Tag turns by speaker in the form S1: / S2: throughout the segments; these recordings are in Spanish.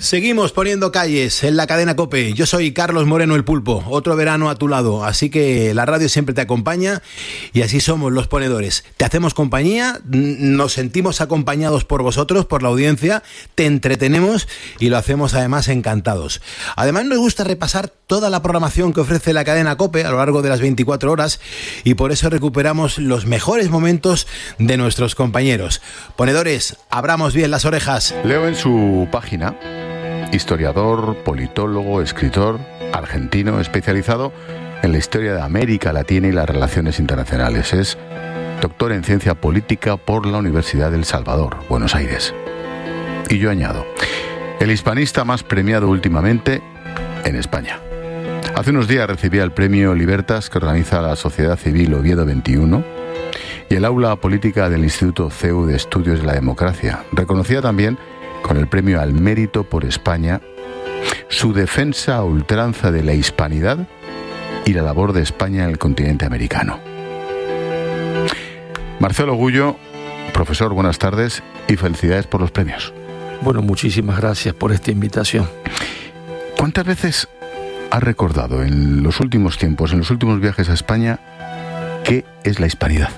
S1: Seguimos poniendo calles en la cadena COPE. Yo soy Carlos Moreno el Pulpo, otro verano a tu lado, así que la radio siempre te acompaña y así somos los ponedores. Te hacemos compañía, nos sentimos acompañados por vosotros, por la audiencia, te entretenemos y lo hacemos además encantados. Además nos gusta repasar toda la programación que ofrece la cadena COPE a lo largo de las 24 horas y por eso recuperamos los mejores momentos de nuestros compañeros. Ponedores, abramos bien las orejas.
S2: Leo en su página: historiador, politólogo, escritor argentino especializado en la historia de América Latina y las relaciones internacionales. Es doctor en ciencia política por la Universidad del Salvador, Buenos Aires. Y yo añado, el hispanista más premiado últimamente en España. Hace unos días recibía el premio Libertas que organiza la Sociedad Civil Oviedo 21 y el aula política del Instituto CEU de Estudios de la Democracia. Reconocía también con el premio al mérito por España su defensa a ultranza de la hispanidad y la labor de España en el continente americano. Marcelo Gullo, profesor, buenas tardes y felicidades por los premios.
S3: Bueno, muchísimas gracias por esta invitación.
S2: ¿Cuántas veces has recordado en los últimos tiempos, en los últimos viajes a España, qué es la hispanidad?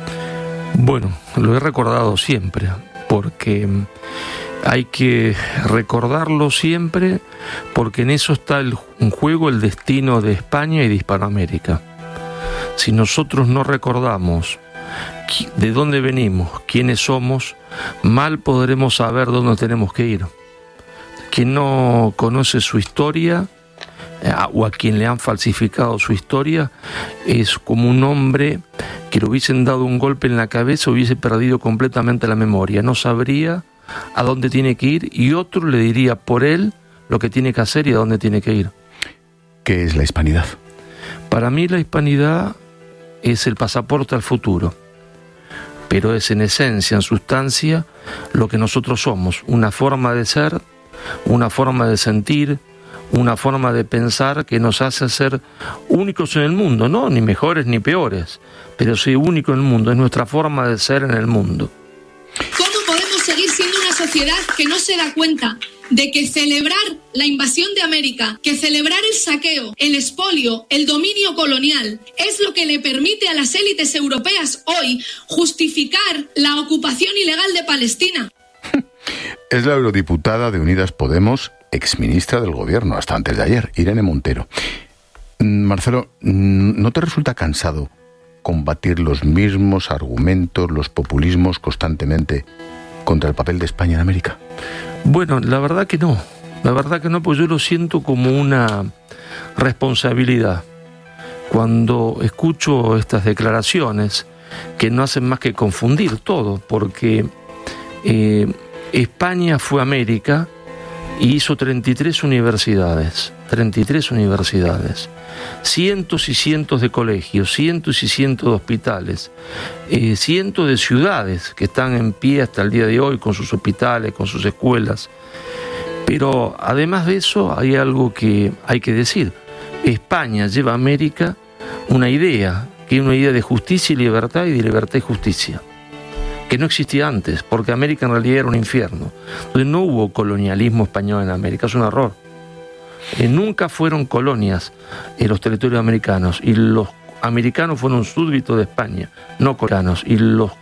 S3: Bueno, lo he recordado siempre, porque hay que recordarlo siempre, porque en eso está en juego el destino de España y de Hispanoamérica. Si nosotros no recordamos de dónde venimos, quiénes somos, mal podremos saber dónde tenemos que ir. Quien no conoce su historia, o a quien le han falsificado su historia, es como un hombre que le hubiesen dado un golpe en la cabeza, hubiese perdido completamente la memoria, no sabría a dónde tiene que ir y otro le diría por él lo que tiene que hacer y a dónde tiene que ir.
S2: ¿Qué es la hispanidad?
S3: Para mí la hispanidad es el pasaporte al futuro, pero es en esencia, en sustancia, lo que nosotros somos, una forma de ser, una forma de sentir, una forma de pensar que nos hace ser únicos en el mundo, no ni mejores ni peores, pero sí único en el mundo, es nuestra forma de ser en el mundo.
S4: ¿Cómo podemos seguir siendo una sociedad que no se da cuenta de que celebrar la invasión de América, que celebrar el saqueo, el expolio, el dominio colonial, es lo que le permite a las élites europeas hoy justificar la ocupación ilegal de Palestina?
S2: Es la eurodiputada de Unidas Podemos, exministra del gobierno hasta antes de ayer, Irene Montero. Marcelo, ¿no te resulta cansado combatir los mismos argumentos, los populismos constantemente contra el papel de España en América?
S3: Bueno, la verdad que no, pues yo lo siento como una responsabilidad. Cuando escucho estas declaraciones que no hacen más que confundir todo, porque España fue América y hizo 33 universidades, cientos y cientos de colegios, cientos y cientos de hospitales, cientos de ciudades que están en pie hasta el día de hoy con sus hospitales, con sus escuelas. Pero además de eso hay algo que hay que decir. España lleva a América una idea, que es una idea de justicia y libertad y de libertad y justicia, que no existía antes, porque América en realidad era un infierno. Entonces no hubo colonialismo español en América, es un error. Nunca fueron colonias en los territorios americanos, y los americanos fueron súbditos de España, no colonianos, y los